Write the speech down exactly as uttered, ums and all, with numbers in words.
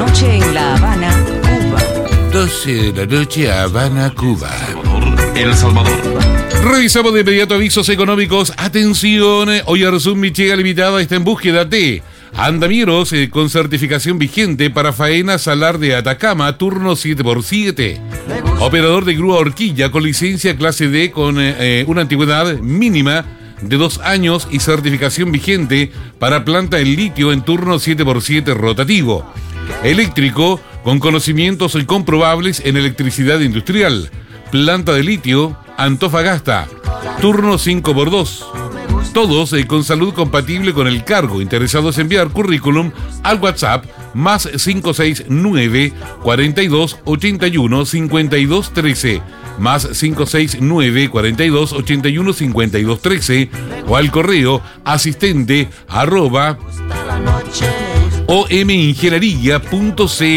noche en La Habana, Cuba. doce de la noche, Habana, Cuba. El Salvador. Revisamos de inmediato avisos económicos. Atención, hoy Arzum Michega Limitada está en búsqueda de andamieros eh, con certificación vigente para faena salar de Atacama, turno siete por siete. Operador de grúa horquilla con licencia clase D con eh, una antigüedad mínima de dos años y certificación vigente para planta en litio en turno siete por siete rotativo. Eléctrico con conocimientos comprobables en electricidad industrial. Planta de litio, Antofagasta, turno cinco por dos. Todos eh, con salud compatible con el cargo. Interesados en enviar currículum al WhatsApp más cinco seis nueve, cuarenta y dos, ochenta y uno, cincuenta y dos, trece, más cinco seis nueve, cuarenta y dos, ochenta y uno, cincuenta y dos, trece, o al correo asistente arroba omingeniería punto c l.